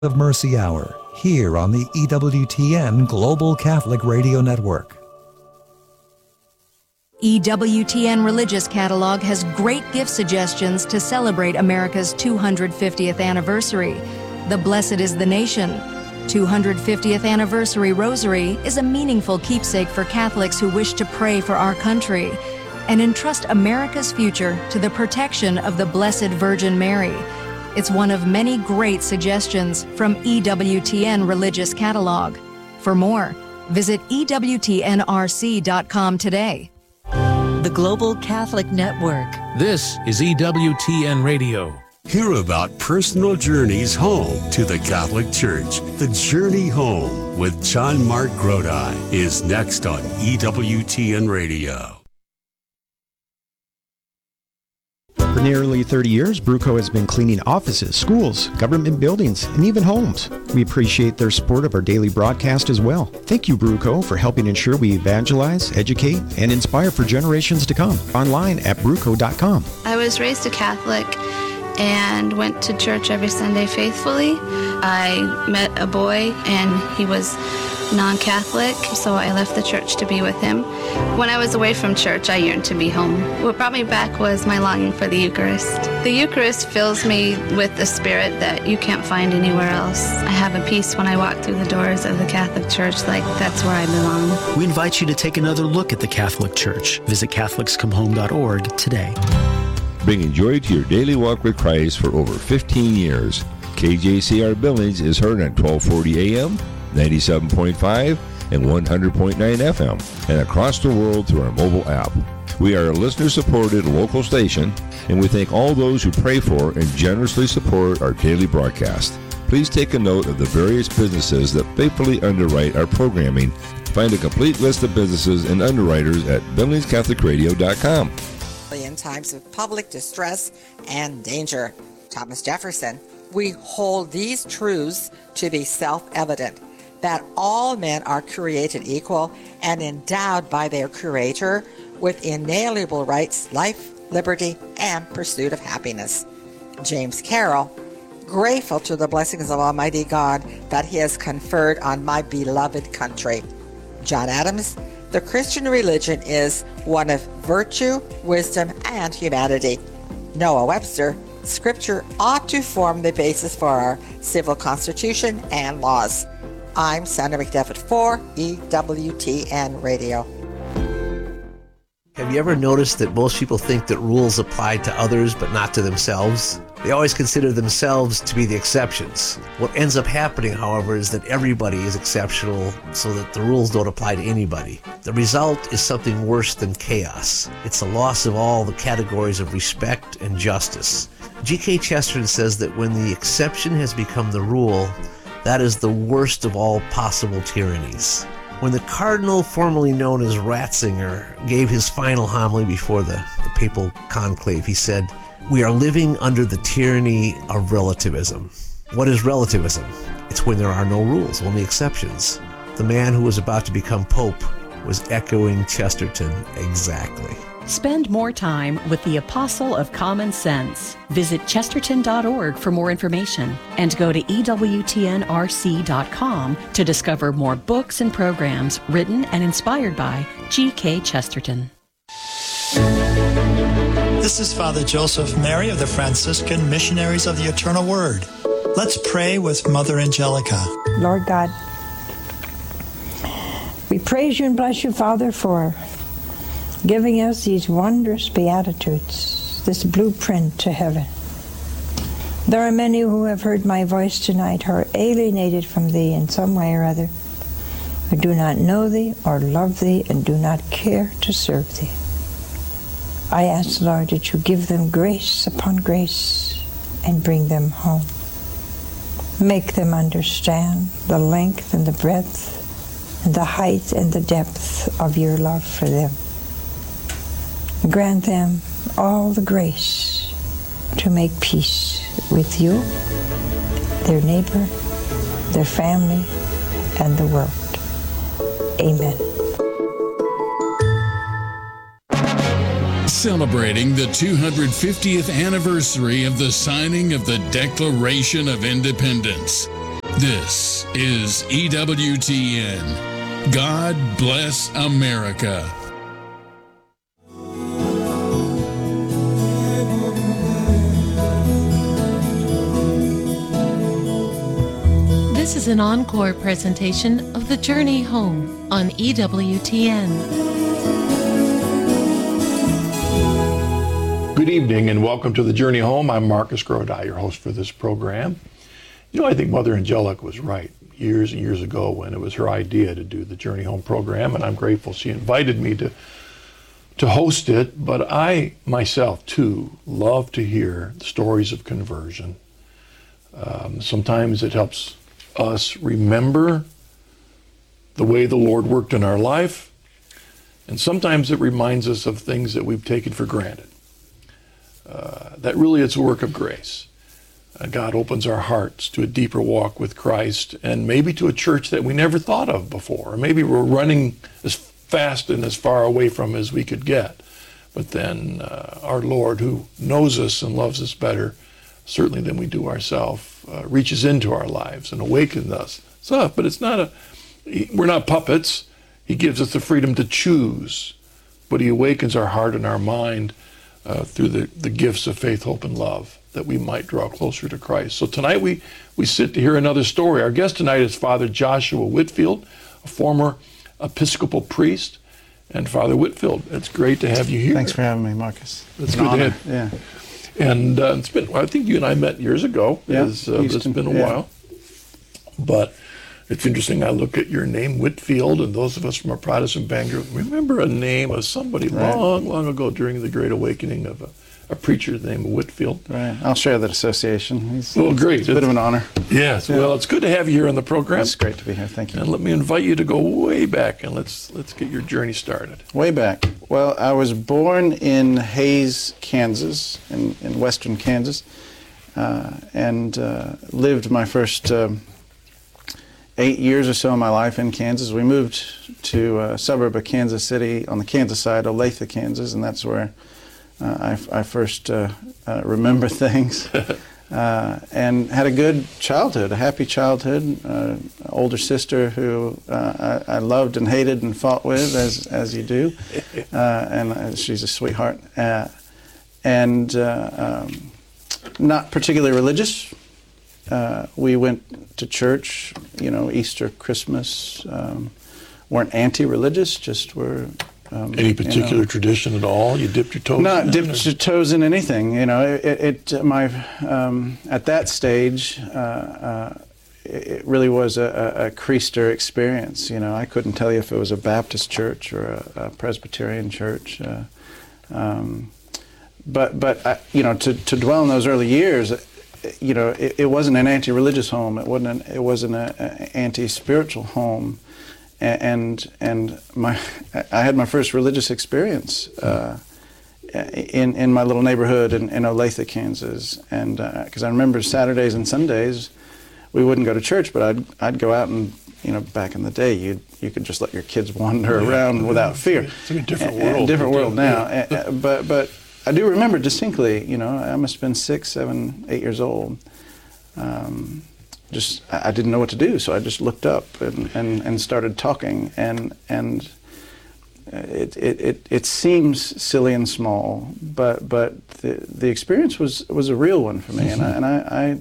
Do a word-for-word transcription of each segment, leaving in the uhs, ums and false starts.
of Mercy Hour, here on the E W T N Global Catholic Radio Network. E W T N Religious Catalog has great gift suggestions to celebrate America's two hundred fiftieth anniversary. The Blessed is the Nation. two hundred fiftieth Anniversary Rosary is a meaningful keepsake for Catholics who wish to pray for our country and entrust America's future to the protection of the Blessed Virgin Mary. It's one of many great suggestions from E W T N Religious Catalog. For more, visit E W T N R C dot com today. The Global Catholic Network. This is E W T N Radio. Hear about personal journeys home to the Catholic Church. The Journey Home with John Mark Grodi is next on E W T N Radio. For nearly thirty years, Bruco has been cleaning offices, schools, government buildings, and even homes. We appreciate their support of our daily broadcast as well. Thank you, Bruco, for helping ensure we evangelize, educate, and inspire for generations to come. Online at bruco dot com. I was raised a Catholic and went to church every Sunday faithfully. I met a boy and he was non-Catholic, so I left the church to be with him. When I was away from church, I yearned to be home. What brought me back was my longing for the Eucharist. The Eucharist fills me with the spirit that you can't find anywhere else. I have a peace when I walk through the doors of the Catholic Church, like that's where I belong. We invite you to take another look at the Catholic Church. Visit Catholics Come Home dot org today. Bringing joy to your daily walk with Christ for over fifteen years. K J C R Billings is heard on twelve forty A M, ninety-seven point five, and one hundred point nine F M, and across the world through our mobile app. We are a listener-supported local station, and we thank all those who pray for and generously support our daily broadcast. Please take a note of the various businesses that faithfully underwrite our programming. Find a complete list of businesses and underwriters at billings catholic radio dot com. In times of public distress and danger. Thomas Jefferson. We hold these truths to be self-evident, that all men are created equal and endowed by their Creator with inalienable rights, life, liberty, and pursuit of happiness. James Carroll. Grateful to the blessings of Almighty God that He has conferred on my beloved country. John Adams. The Christian religion is one of virtue, wisdom, and humanity. Noah Webster. Scripture ought to form the basis for our civil constitution and laws. I'm Sandra McDevitt for E W T N Radio. Have you ever noticed that most people think that rules apply to others but not to themselves? They always consider themselves to be the exceptions. What ends up happening, however, is that everybody is exceptional so that the rules don't apply to anybody. The result is something worse than chaos. It's a loss of all the categories of respect and justice. G K Chesterton says that when the exception has become the rule, that is the worst of all possible tyrannies. When the cardinal formerly known as Ratzinger gave his final homily before the, the papal conclave, he said, "We are living under the tyranny of relativism." What is relativism? It's when there are no rules, only exceptions. The man who was about to become pope was echoing Chesterton exactly. Spend more time with the Apostle of Common Sense. Visit chesterton dot org for more information and go to E W T N R C dot com to discover more books and programs written and inspired by G K Chesterton. This is Father Joseph Mary of the Franciscan Missionaries of the Eternal Word. Let's pray with Mother Angelica. Lord God, we praise you and bless you, Father, for giving us these wondrous Beatitudes, this blueprint to heaven. There are many who have heard my voice tonight who are alienated from thee in some way or other, who do not know thee or love thee and do not care to serve thee. I ask, Lord, that you give them grace upon grace and bring them home. Make them understand the length and the breadth and the height and the depth of your love for them. Grant them all the grace to make peace with you, their neighbor, their family, and the world. Amen. Celebrating the two hundred fiftieth anniversary of the signing of the Declaration of Independence. This is E W T N. God bless America. This is an encore presentation of The Journey Home on E W T N. Good evening and welcome to The Journey Home. I'm Marcus Grodi, your host for this program. You know, I think Mother Angelica was right years and years ago when it was her idea to do the Journey Home program, and I'm grateful she invited me to to host it. But I myself, too, love to hear stories of conversion. Um, sometimes it helps us remember the way the Lord worked in our life, and sometimes it reminds us of things that we've taken for granted. Uh, that really it's a work of grace. Uh, God opens our hearts to a deeper walk with Christ, and maybe to a church that we never thought of before. Or maybe we're running as fast and as far away from as we could get. But then uh, our Lord, who knows us and loves us better, certainly than we do ourselves, uh, reaches into our lives and awakens us. So, but it's not a, we're not puppets. He gives us the freedom to choose, but he awakens our heart and our mind uh, through the, the gifts of faith, hope, and love, that we might draw closer to Christ. So tonight we, we sit to hear another story. Our guest tonight is Father Joshua Whitfield, a former Episcopal priest. And Father Whitfield, it's great to have you here. Thanks for having me, Marcus. It's An good honor. to have you. Yeah. And uh, it's been, I think you and I met years ago. Yeah, It's, uh, it's Houston, been a yeah. while. But it's interesting, I look at your name, Whitfield, and those of us from a Protestant background remember a name of somebody Right. long, long ago during the Great Awakening of a, a preacher named Whitfield. Right. I'll share that association. He's, Well, great. It's a bit of an honor. Yes. Yeah. Well, it's good to have you here on the program. It's great to be here. Thank you. And let me invite you to go way back and let's let's get your journey started. Way back. Well, I was born in Hays, Kansas, in, in western Kansas, uh, and uh, lived my first um, eight years or so of my life in Kansas. We moved to a suburb of Kansas City on the Kansas side, Olathe, Kansas, and that's where uh, I, I first uh, uh, remember things. Uh, and had a good childhood, a happy childhood. Uh, older sister who uh, I, I loved and hated and fought with, as as you do, uh, and uh, she's a sweetheart. Uh, and uh, um, not particularly religious. Uh, we went to church, you know, Easter, Christmas. Um, weren't anti-religious, just were. Um, Any particular you know, tradition at all? You dipped your toes Not in it, dipped or- your toes in anything. You know, it, it my um, at that stage, uh, uh, it really was a, a, a Creaster experience. You know, I couldn't tell you if it was a Baptist church or a, a Presbyterian church. Uh, um, but but I, you know, to, to dwell in those early years, you know, it, it wasn't an anti-religious home. It wasn't an, it wasn't an anti-spiritual home. And and my I had my first religious experience uh, in in my little neighborhood in, in Olathe, Kansas, and because uh, I remember Saturdays and Sundays we wouldn't go to church, but I'd I'd go out and, you know, back in the day you you could just let your kids wander Yeah. around without fear. It's like a different A- a world. different world now. Yeah. Uh, uh, but but I do remember distinctly. You know, I must have been six, seven, eight years old. Um, Just I I didn't know what to do, so I just looked up and, and, and started talking, and and it, it, it, it seems silly and small, but but the the experience was was a real one for me, and I and I, I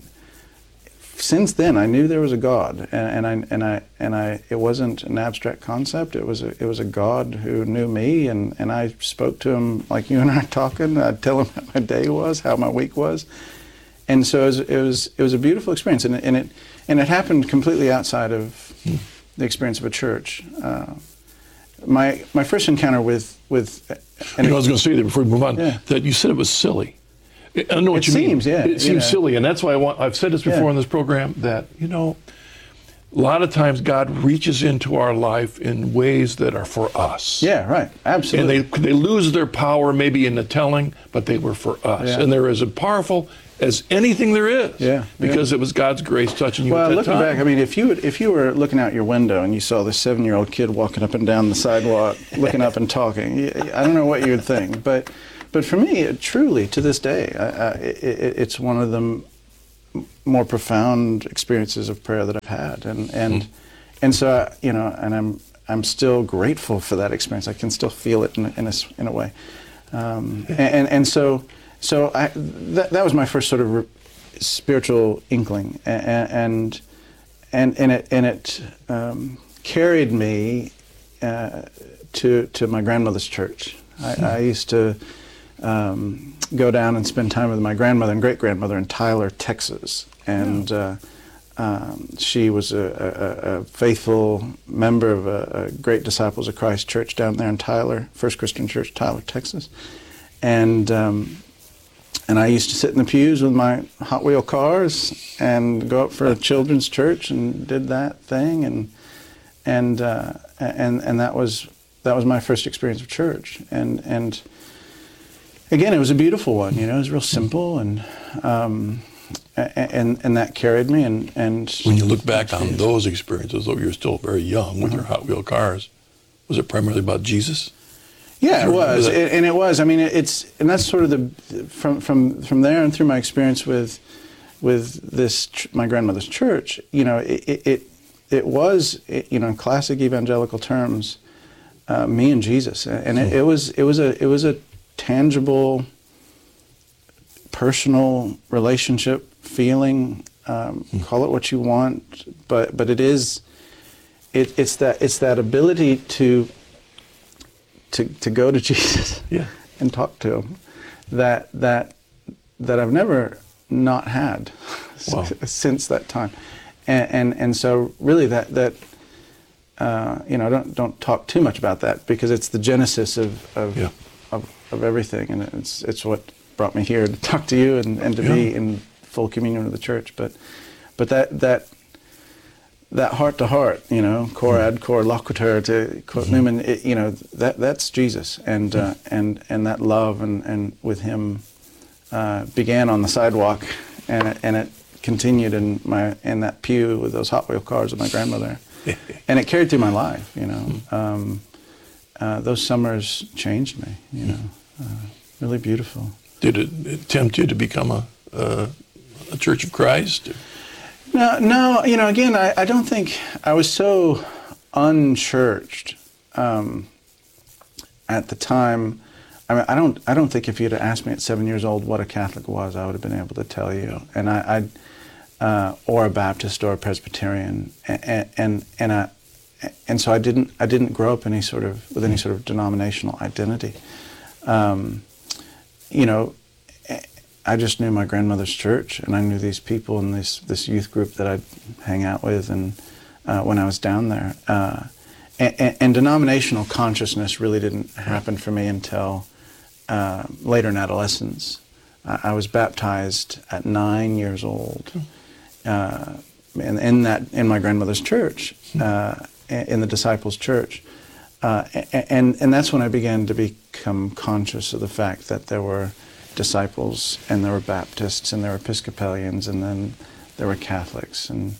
since then I knew there was a God, and, and I and I and I it wasn't an abstract concept. It was a it was a God who knew me, and, and I spoke to him like you and I are talking. I'd tell him how my day was, how my week was. And so it was, it was it was a beautiful experience, and it and it, and it happened completely outside of the experience of a church. Uh, my my first encounter with with You know, I was going to say that before we move on, Yeah. that you said it was silly. I don't know what It you seems, mean. yeah, It you seems know. silly, and that's why I want. I've said this before Yeah. on this program that, you know, a lot of times God reaches into our life in ways that are for us. Yeah, right, absolutely. And they they lose their power maybe in the telling, but they were for us, Yeah. and they're as powerful as anything there is. Yeah, because yeah. it was God's grace touching you Well, at that looking time. back, I mean, if you would, if you were looking out your window and you saw this seven-year-old kid walking up and down the sidewalk, looking up and talking, y- I don't know what you would think. But, but for me, it, truly, to this day, I, I, it, it's one of the more profound experiences of prayer that I've had, and and mm-hmm. and so I, you know, and I'm I'm still grateful for that experience. I can still feel it in a, in a, in a way, um, and, and and so so I that that was my first sort of re- spiritual inkling, and and and, and it and it um, carried me uh, to to my grandmother's church. I, I used to um, go down and spend time with my grandmother and great grandmother in Tyler, Texas, and. Uh, Um, she was a, a, a faithful member of a, a Great Disciples of Christ church down there in Tyler, First Christian Church, Tyler, Texas. And um, and I used to sit in the pews with my Hot Wheel cars and go up for a children's church and did that thing, and and uh, and and that was that was my first experience of church. And and again, it was a beautiful one. You know, it was real simple and. Um, And and that carried me, and, and when you look back on those experiences, though you're still very young with uh-huh. your Hot Wheel cars, was it primarily about Jesus? Yeah, it was, it, and it was. I mean, it's and that's sort of the from from from there and through my experience with with this my grandmother's church. You know, it it it, it was it, you know, in classic evangelical terms, uh, me and Jesus, and it, it was it was a it was a tangible, personal relationship, feeling, um, mm. call it what you want, but but it is, it, it's that it's that ability to to to go to Jesus, yeah. and talk to him, that that that I've never not had wow. since that time, and and, and so really that that uh, you know don't don't talk too much about that, because it's the genesis of of yeah. of, of everything, and it's it's what brought me here to talk to you and, and to yeah. be in full communion with the church. But but that that that heart to heart, you know, cor ad cor loquitur, to quote mm-hmm. Newman, it, you know, that that's Jesus, and uh, and and that love and, and with him uh, began on the sidewalk, and it, and it continued in my in that pew with those Hot Wheel cars with my grandmother, and it carried through my life. You know, um, uh, those summers changed me. You know, uh, really beautiful. Did it tempt you to become a, a, a Church of Christ? No, no. You know, again, I, I don't think I was so unchurched um, at the time. I mean, I don't. I don't think if you'd have asked me at seven years old what a Catholic was, I would have been able to tell you. And I, I uh, or a Baptist or a Presbyterian, and and and, I, and so I didn't. I didn't grow up any sort of with any sort of denominational identity. Um, You know, I just knew my grandmother's church, and I knew these people and this this youth group that I'd hang out with, and uh, when I was down there, uh, and, and denominational consciousness really didn't happen for me until uh, later in adolescence. Uh, I was baptized at nine years old, uh, in, in that in my grandmother's church, uh, in the Disciples' Church. Uh, and and that's when I began to become conscious of the fact that there were disciples, and there were Baptists, and there were Episcopalians, and then there were Catholics, and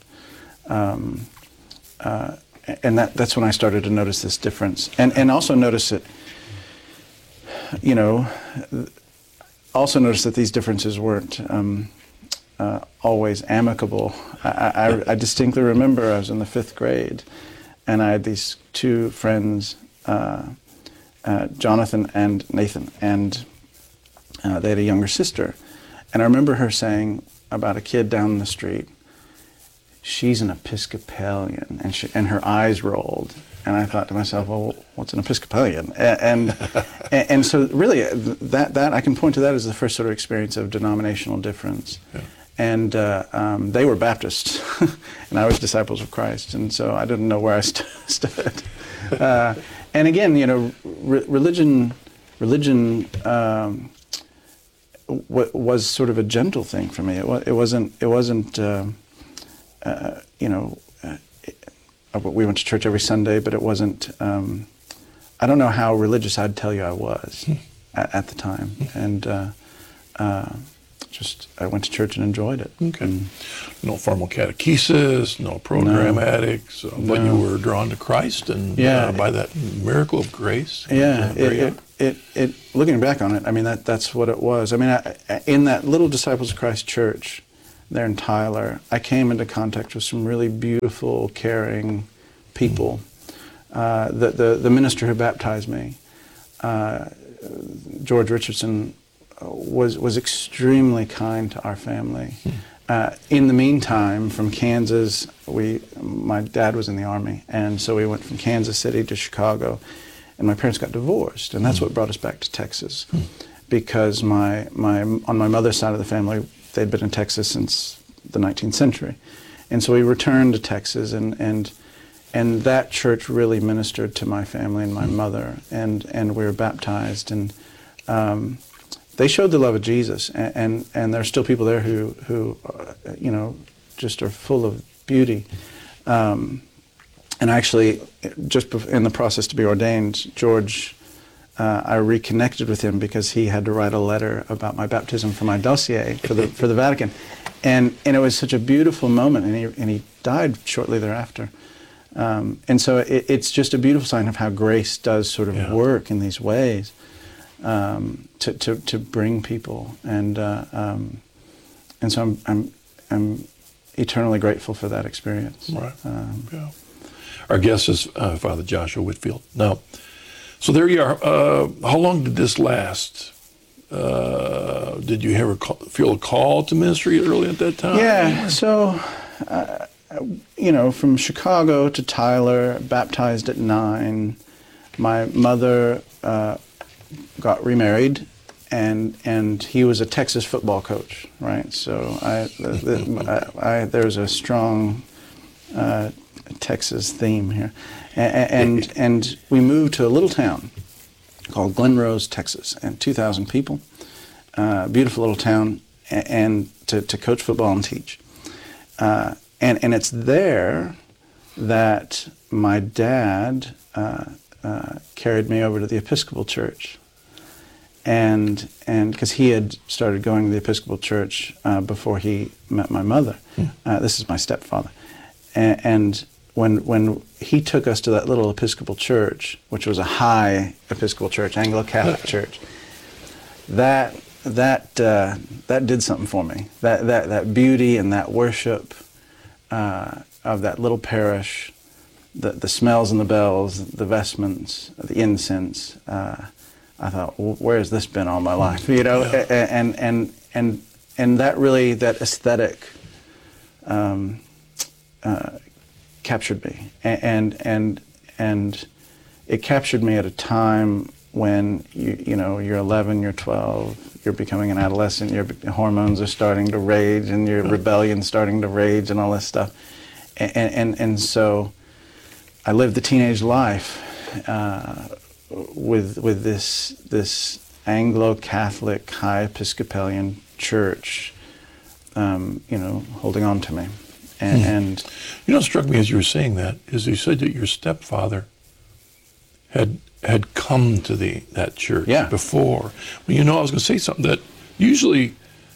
um, uh, and that that's when I started to notice this difference, and and also notice it. You know, also notice that these differences weren't um, uh, always amicable. I, I, I distinctly remember I was in the fifth grade. And I had these two friends, uh, uh, Jonathan and Nathan, and uh, they had a younger sister. And I remember her saying about a kid down the street, "She's an Episcopalian," and she, and her eyes rolled. And I thought to myself, well, what's an Episcopalian? And and, and, and so really, that that I can point to that as the first sort of experience of denominational difference. Yeah. And uh, um, they were Baptists, and I was Disciples of Christ, and so I didn't know where I st- stood. Uh, and again, you know, re- religion, religion um, w- was sort of a gentle thing for me. It, wa- it wasn't. It wasn't. Uh, uh, you know, uh, it, we went to church every Sunday, but it wasn't. Um, I don't know how religious I'd tell you I was at, at the time, and. Uh, uh, Just I went to church and enjoyed it. Okay. And no formal catechesis, no programmatics, no, but no. You were drawn to Christ, and yeah, uh, by that miracle of grace. Yeah, it, it, it, it. Looking back on it, I mean that that's what it was. I mean, I, in that little Disciples of Christ church, there in Tyler, I came into contact with some really beautiful, caring people. Uh, the, the, the minister who baptized me, uh, George Richardson, was, was extremely kind to our family. Uh, in the meantime, from Kansas, we, my dad was in the Army, and so we went from Kansas City to Chicago, and my parents got divorced, and that's mm. what brought us back to Texas, mm. because my, my, on my mother's side of the family, they'd been in Texas since the nineteenth century, and so we returned to Texas, and, and, and that church really ministered to my family and my mm. mother, and, and we were baptized, and um, they showed the love of Jesus, and, and, and there are still people there who, who uh, you know, just are full of beauty. Um, and actually, just in the process to be ordained, George, uh, I reconnected with him because he had to write a letter about my baptism for my dossier for the, for the Vatican. And, and it was such a beautiful moment, and he, and he died shortly thereafter. Um, and so it, it's just a beautiful sign of how grace does sort of yeah. work in these ways. Um, to, to, to bring people, and uh, um, and so I'm, I'm I'm eternally grateful for that experience. Right. Um, yeah. Our guest is uh, Father Joshua Whitfield. Now, so there you are. Uh, how long did this last? Uh, did you ever call, feel a call to ministry early at that time? Yeah. So, uh, you know, from Chicago to Tyler, baptized at nine. My mother Uh, got remarried, and and he was a Texas football coach, right? So I, the, the, I, I there's a strong uh, Texas theme here, and, and and we moved to a little town called Glen Rose, Texas, and two thousand people, uh, beautiful little town, and, and to to coach football and teach, uh, and and it's there that my dad uh, uh, carried me over to the Episcopal Church. And and because he had started going to the Episcopal Church uh, before he met my mother. Yeah. Uh, this is my stepfather. And, and when when he took us to that little Episcopal Church, which was a high Episcopal Church, Anglo-Catholic church, that that uh, that did something for me. That that that beauty and that worship uh, of that little parish, the the smells and the bells, the vestments, the incense. Uh, I thought, well, where has this been all my life? You know, yeah. and and and and that really, that aesthetic um, uh, captured me, and and and it captured me at a time when you you know you're eleven, you're twelve, you're becoming an adolescent, your hormones are starting to rage, and your rebellion's starting to rage, and all this stuff, and and and so I lived the teenage life. Uh, with with this this Anglo-Catholic high Episcopalian church, um, you know, holding on to me, and, hmm. and you know, what struck me as you were saying that is you said that your stepfather had had come to the that church yeah. before. Well, you know, I was going to say something that usually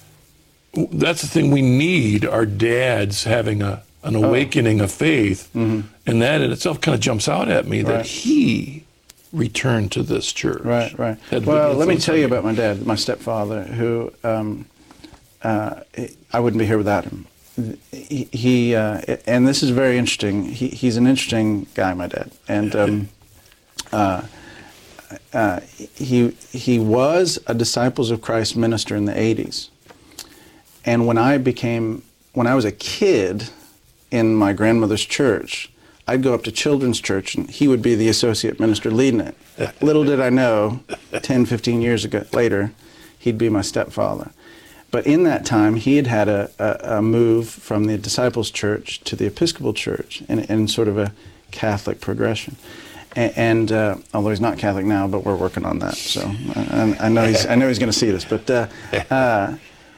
that's the thing we need, our dads having a an awakening oh. of faith, mm-hmm. and that in itself kind of jumps out at me right. that he returned to this church. Right, right. Well, let me tell you about my dad, my stepfather, who um, uh, I wouldn't be here without him. He, he uh, and this is very interesting. He, he's an interesting guy, my dad, and um, uh, uh, he he was a Disciples of Christ minister in the eighties. And when I became, when I was a kid in my grandmother's church, I'd go up to children's church, and he would be the associate minister leading it. Little did I know, ten, fifteen years ago later, he'd be my stepfather. But in that time, he had had a, a, a move from the Disciples Church to the Episcopal Church in, in sort of a Catholic progression. And, and uh, although he's not Catholic now, but we're working on that. So I, I know he's I know he's going to see this. But uh, uh,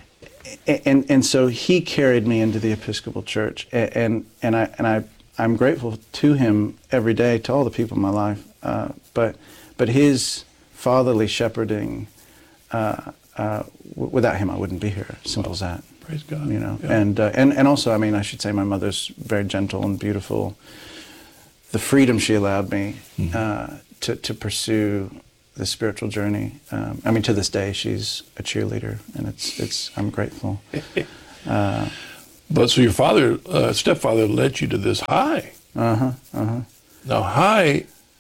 and and so he carried me into the Episcopal Church, and and I and I. I'm grateful to him every day, to all the people in my life, uh, but but his fatherly shepherding, uh, uh, w- without him I wouldn't be here. Simple as that. Praise God. You know, yeah. and uh, and and also, I mean, I should say my mother's very gentle and beautiful. The freedom she allowed me mm-hmm. uh, to to pursue the spiritual journey. Um, I mean, to this day, she's a cheerleader, and it's it's I'm grateful. Uh, But so your father, uh, stepfather, led you to this high. Uh huh. Uh huh. Now, high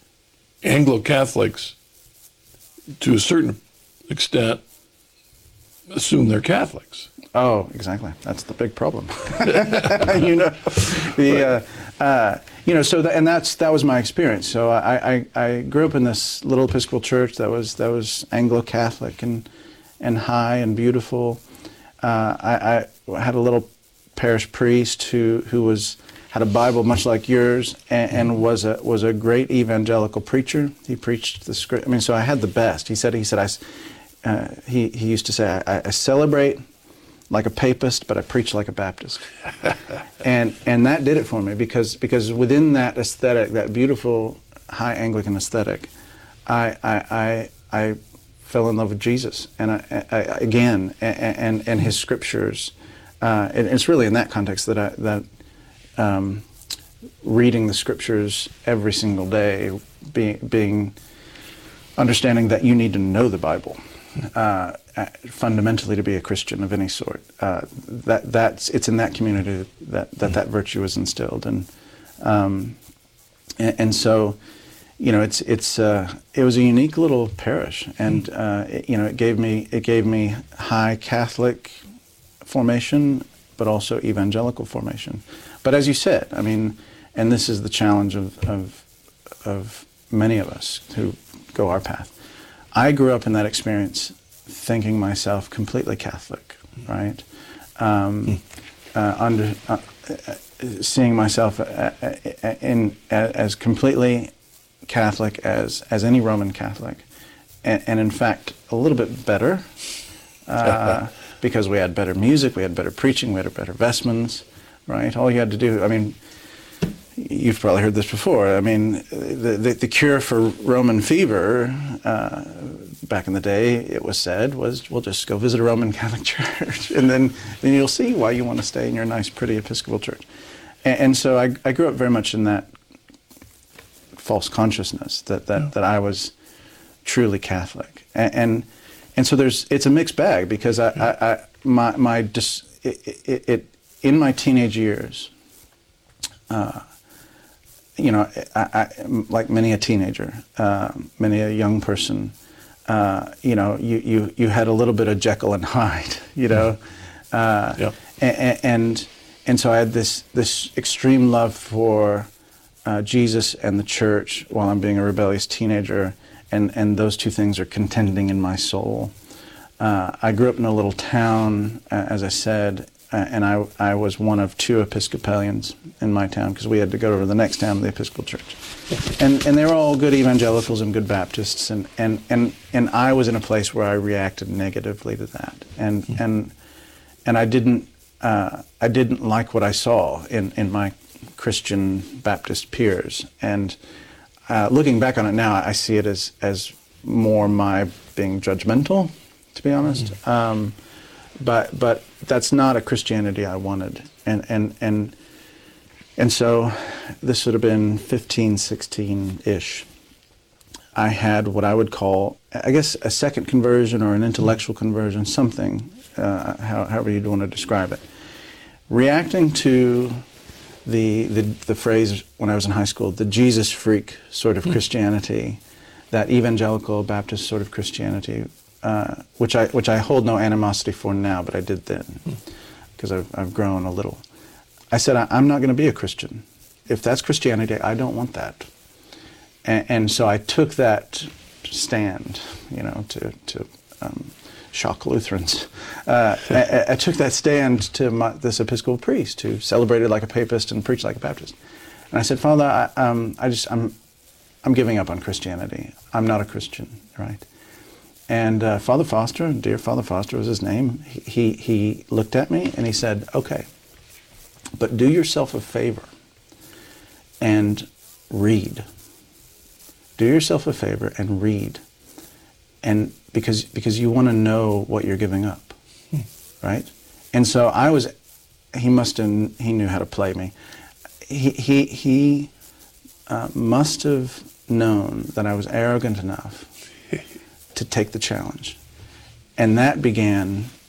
Anglo-Catholics, to a certain extent, assume they're Catholics. Oh, exactly. That's the big problem. you know, the uh, uh, you know. So, that, and that's that was my experience. So, I, I I grew up in this little Episcopal church that was that was Anglo-Catholic and and high and beautiful. Uh, I, I had a little parish priest who who was had a Bible much like yours and, and was a was a great evangelical preacher. He preached the script. I mean, so I had the best. He said he said I uh, he he used to say I, I celebrate like a papist, but I preach like a Baptist. and and that did it for me because because within that aesthetic, that beautiful high Anglican aesthetic, I I I, I fell in love with Jesus and I, I, again and, and and his scriptures. Uh, and it's really in that context that I that um, reading the scriptures every single day, being being understanding that you need to know the Bible. Uh, fundamentally to be a Christian of any sort. Uh, that that's it's in that community that that, that virtue is instilled, and, um, and and so, you know, it's it's uh, it was a unique little parish, and uh, it, you know, it gave me it gave me high Catholic formation, but also evangelical formation. But as you said, I mean, and this is the challenge of of of many of us who go our path. I grew up in that experience thinking myself completely Catholic, right? Um, uh, under, uh, uh, seeing myself uh, uh, in, uh, as completely Catholic as, as any Roman Catholic. And, and in fact, a little bit better uh, because we had better music, we had better preaching, we had better vestments, right? All you had to do, I mean, you've probably heard this before. I mean, the, the, the cure for Roman fever, uh, back in the day, it was said, was, well, just go visit a Roman Catholic church, and then, then you'll see why you want to stay in your nice, pretty Episcopal church. And, and so I, I grew up very much in that false consciousness that, that, yeah. that I was truly Catholic. And, and and so there's it's a mixed bag because I, yeah. I, I my my dis, it, it, it in my teenage years. Uh, You know, I, I, like many a teenager, uh, many a young person, uh, you know, you, you, you had a little bit of Jekyll and Hyde, you know, uh, yeah. and, and and so I had this this extreme love for uh, Jesus and the church while I'm being a rebellious teenager, and, and those two things are contending in my soul. Uh, I grew up in a little town, uh, as I said. Uh, and I, I was one of two Episcopalians in my town because we had to go to the next town to the Episcopal church. And and they were all good evangelicals and good Baptists. And, and, and, and I was in a place where I reacted negatively to that. And mm-hmm. and and I didn't uh, I didn't like what I saw in, in my Christian Baptist peers. And uh, looking back on it now, I see it as, as more my being judgmental, to be honest. Mm-hmm. Um, But but that's not a Christianity I wanted, and and and and so this would have been fifteen, sixteen-ish. I had what I would call, I guess, a second conversion or an intellectual conversion, something, uh, how, however you'd want to describe it. Reacting to the, the the phrase when I was in high school, the Jesus freak sort of Christianity, that evangelical Baptist sort of Christianity. Uh, which I which I hold no animosity for now, but I did then, because I've I've grown a little. I said I, I'm not going to be a Christian. If that's Christianity, I don't want that. And, and so I took that stand, you know, to to um, shock Lutherans. Uh, I, I took that stand to my, this Episcopal priest who celebrated like a papist and preached like a Baptist. And I said, Father, I, um, I just I'm I'm giving up on Christianity. I'm not a Christian, right? And uh, Father Foster, dear Father Foster was his name, he, he, he looked at me and he said, okay, but do yourself a favor and read. Do yourself a favor and read. And because, because you want to know what you're giving up, hmm. right? And so I was, he must have, he knew how to play me. He, he, he uh, must have known that I was arrogant enough to take the challenge. And that began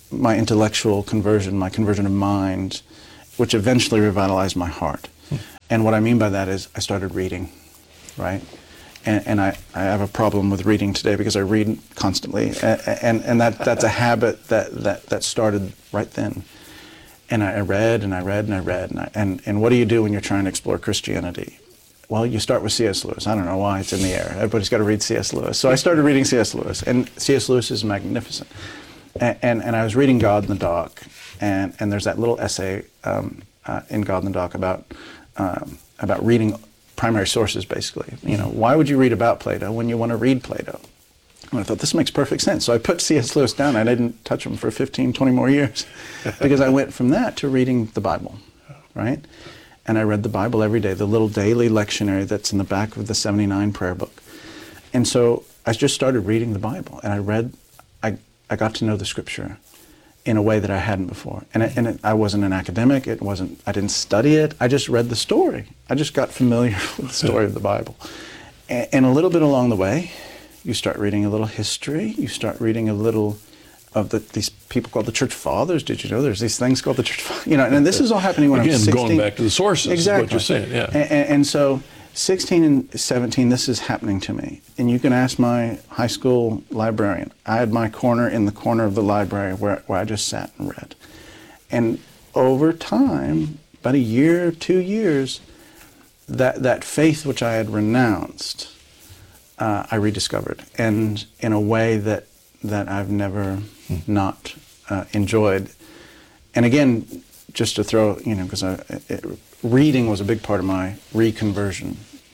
my intellectual conversion, my conversion of mind, which eventually revitalized my heart. Hmm. And what I mean by that is I started reading, right? And, and I, I have a problem with reading today because I read constantly. And, and, and that, that's a habit that, that, that started right then. And I read and I read and I read. And, I, and, and what do you do when you're trying to explore Christianity? Well, you start with C S Lewis. I don't know why, it's in the air. Everybody's got to read C S Lewis. So I started reading C S Lewis. And C S Lewis is magnificent. And, and, and I was reading God in the Dock. And, and there's that little essay um, uh, in God in the Dock about, um, about reading primary sources, basically. You know, why would you read about Plato when you want to read Plato? And I thought, this makes perfect sense. So I put C S Lewis down. I didn't touch him for fifteen, twenty more years because I went from that to reading the Bible, right? And I read the Bible every day, the little daily lectionary that's in the back of the seventy-nine prayer book. And so I just started reading the Bible, and I read, I, I got to know the Scripture in a way that I hadn't before. And, it, and it, I wasn't an academic, it wasn't, I didn't study it, I just read the story. I just got familiar with the story of the Bible. And, and a little bit along the way, you start reading a little history, you start reading a little of the, these people called the Church Fathers. Did you know there's these things called the Church Fathers? You know, and this is all happening when Again, I'm sixteen. Again, going back to the sources, exactly. is what you're saying, yeah. And, and, and so sixteen and seventeen, this is happening to me. And you can ask my high school librarian. I had my corner in the corner of the library where, where I just sat and read. And over time, about a year, two years, that, that faith which I had renounced, uh, I rediscovered. And in a way that, that I've never hmm. not uh, enjoyed. And again, just to throw, you know, because reading was a big part of my reconversion.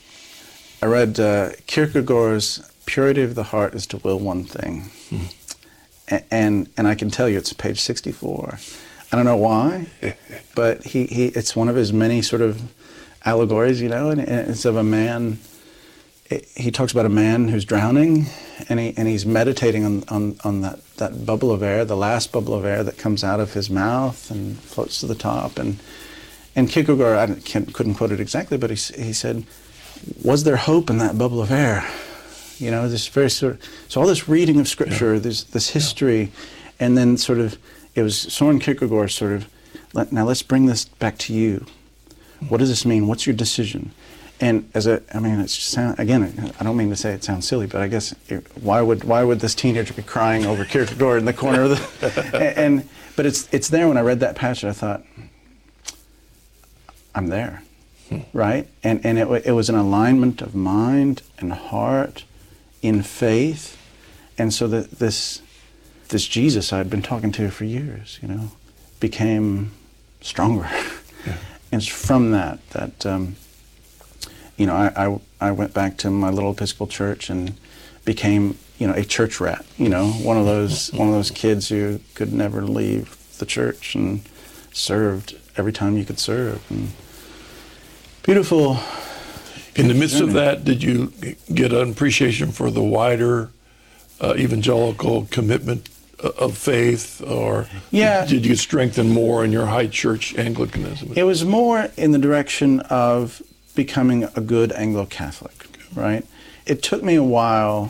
I read uh, Kierkegaard's Purity of the Heart is to Will One Thing. Mm. A- and and I can tell you it's page sixty-four. I don't know why, but he, he it's one of his many sort of allegories, you know, and it's of a man, it, he talks about a man who's drowning, and he and he's meditating on, on, on that, that bubble of air, the last bubble of air that comes out of his mouth and floats to the top. And and Kierkegaard, I can't, couldn't quote it exactly, but he, he said, was there hope in that bubble of air? You know, this very sort of, so all this reading of Scripture, yeah. this this history, yeah. and then sort of, it was Soren Kierkegaard sort of, let, now let's bring this back to you. What does this mean? What's your decision? And as a, I mean, it's sound, again, I don't mean to say it sounds silly, but I guess it, why would why would this teenager be crying over Kierkegaard in the corner of the, and, and but it's it's there. When I read that passage, I thought, I'm there. Right? And and it, it was an alignment of mind and heart in faith. And so that this this Jesus I had been talking to for years, you know, became stronger. Yeah. And it's from that that, um, you know, I, I, I went back to my little Episcopal church and became, you know, a church rat, you know, one of those one of those kids who could never leave the church and served every time you could serve. And beautiful. In the midst of that, did you get an appreciation for the wider uh, evangelical commitment of faith, or yeah. did you strengthen more in your high church Anglicanism? It was more in the direction of becoming a good Anglo-Catholic, right? It took me a while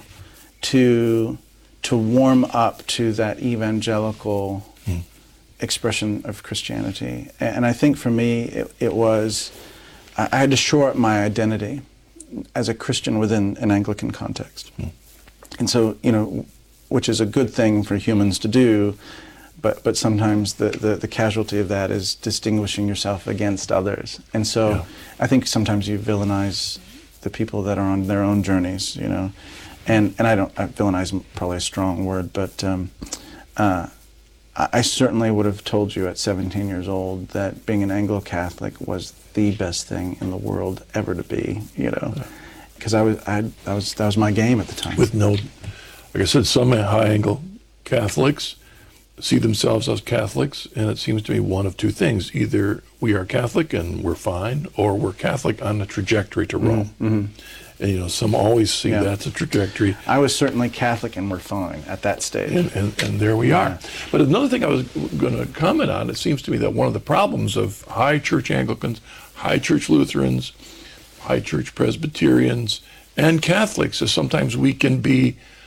to to warm up to that evangelical hmm. expression of Christianity. And I think for me, it, it was, I had to shore up my identity as a Christian within an Anglican context. Hmm. And so, you know, which is a good thing for humans to do, but but sometimes the, the, the casualty of that is distinguishing yourself against others. And so yeah. I think sometimes you villainize the people that are on their own journeys, you know. And and I don't, I, villainize is probably a strong word, but um, uh, I, I certainly would have told you at seventeen years old that being an Anglo-Catholic was the best thing in the world ever to be, you know. Because I was, I, I was, that was my game at the time. With no, like I said, some high Anglo Catholics see themselves as Catholics, and it seems to me one of two things: either we are Catholic and we're fine, or we're Catholic on a trajectory to Rome. Mm-hmm. And you know, some always see yeah. that's a trajectory. I was certainly Catholic, and we're fine at that stage. And, and, and there we yeah. are. But another thing I was going to comment on: it seems to me that one of the problems of high church Anglicans, high church Lutherans, high church Presbyterians, and Catholics is sometimes we can be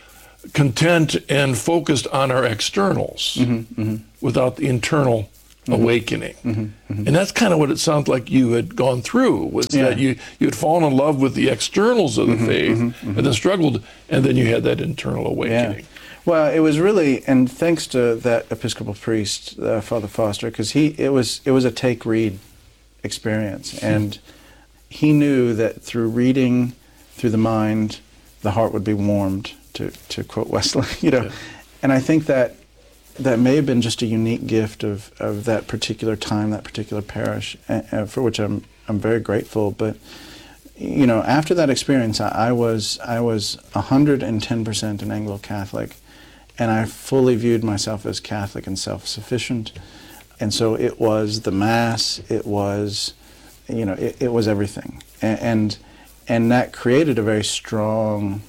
content and focused on our externals Mm-hmm, mm-hmm. without the internal Mm-hmm. awakening. Mm-hmm, mm-hmm. And that's kind of what it sounds like you had gone through, was Yeah. that you, you had fallen in love with the externals of the Mhm, faith mhm, mhm. and then struggled, and then you had that internal awakening. Yeah. Well, it was really, and thanks to that Episcopal priest, uh, Father Foster, because he it was it was a take read experience, and he knew that through reading, through the mind, the heart would be warmed. To to quote Wesley, you know, Yeah. and I think that that may have been just a unique gift of, of that particular time, that particular parish, uh, for which I'm I'm very grateful. But you know, after that experience, I, I was I was one hundred ten percent an Anglo-Catholic, and I fully viewed myself as Catholic and self-sufficient. And so it was the Mass, it was, you know, it, it was everything, and, and and that created a very strong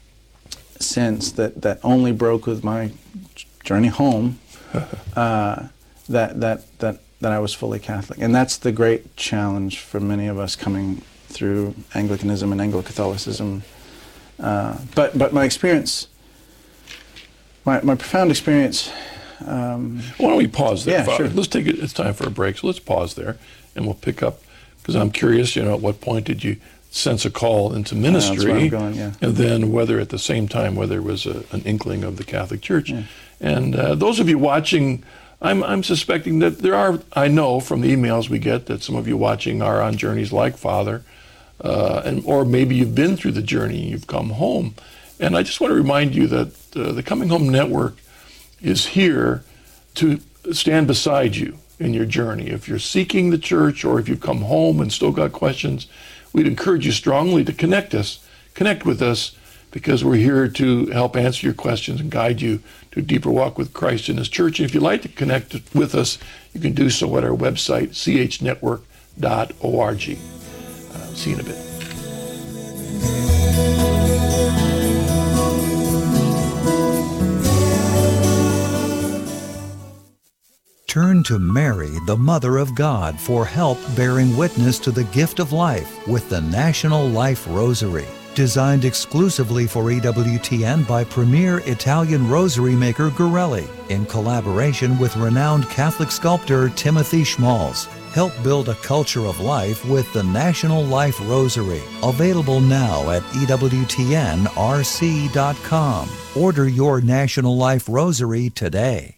sense that that only broke with my journey home, uh, that that that that I was fully Catholic, and that's the great challenge for many of us coming through Anglicanism and Anglo-Catholicism. Uh, but but my experience, my my profound experience. Um, Why don't we pause there, yeah, Father? sure. Let's take it. It's time for a break, so let's pause there, and we'll pick up, because I'm curious. You know, at what point did you sense a call into ministry? that's where I'm going, yeah. And then whether at the same time whether it was a, an inkling of the Catholic Church. Yeah. And uh, those of you watching, I'm I'm suspecting that there are. I know from the emails we get that some of you watching are on journeys like Father, uh, and or maybe you've been through the journey and you've come home. And I just want to remind you that uh, the Coming Home Network is here to stand beside you in your journey. If you're seeking the church, or if you've come home and still got questions, we'd encourage you strongly to connect us, connect with us, because we're here to help answer your questions and guide you to a deeper walk with Christ and His church. And if you'd like to connect with us, you can do so at our website, c h network dot org. Uh, see you in a bit. Turn to Mary, the Mother of God, for help bearing witness to the gift of life with the National Life Rosary. Designed exclusively for E W T N by premier Italian rosary maker Gorelli, in collaboration with renowned Catholic sculptor Timothy Schmalz. Help build a culture of life with the National Life Rosary. Available now at E W T N R C dot com. Order your National Life Rosary today.